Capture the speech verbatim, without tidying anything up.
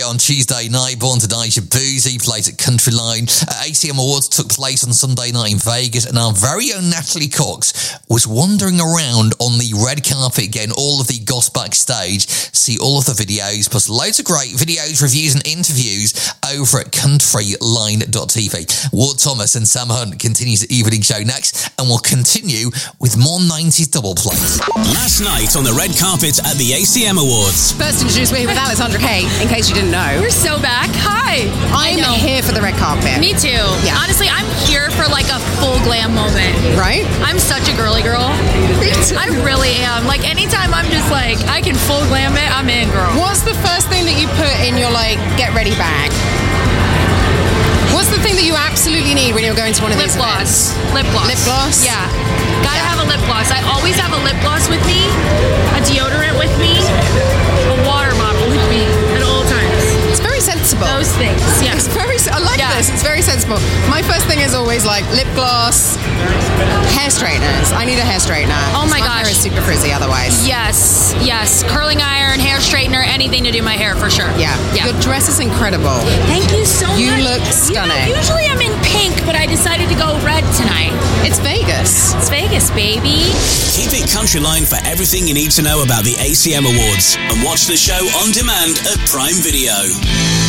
on Tuesday night. Born to Deja Boozy plays at Country Line. Uh, A C M Awards took place on Sunday night in Vegas, and our very own Natalie Cox was wandering around on the red carpet, getting all of the goss backstage. See all of the videos, plus loads of great videos, reviews, and interviews over at country line dot t v. Ward Thomas and Sam Hunt continues the evening show next, and we'll continue with more nineties double plays. Last night on the red carpet at the A C M Awards. First introduced me with Alexandra Kate, in case you didn't know. We're so back. Hi. I'm here for the red carpet. Me too. Yeah. Honestly, I'm here for like a full glam moment. Right? I'm such a girly girl. Me too. I really am. Like anytime I'm just like, I can full glam it, I'm in, girl. What's the first thing that you put in your like get ready bag? What's the thing that you absolutely need when you're going to one of Lip these gloss. events? Lip gloss. Lip gloss? Yeah. Gotta have a lip gloss. I always have a lip gloss with me, a deodorant with me, a water bottle with me at all times. It's very sensible. Those things, yeah. It's very, I like Yeah. this. It's very sensible. My first thing is always like lip gloss, hair straighteners. I need a hair straightener. Oh my My hair gosh. is super frizzy otherwise. Yes, yes. Curling iron, hair straightener, anything to do my hair for sure. Yeah. Yeah. Your dress is incredible. Thank you so You much. look stunning. You know, usually I'm in pink, but I decided to go red tonight. It's Vegas. It's Vegas, baby. Keep it Country Line for everything you need to know about the A C M Awards, and watch the show on demand at Prime Video.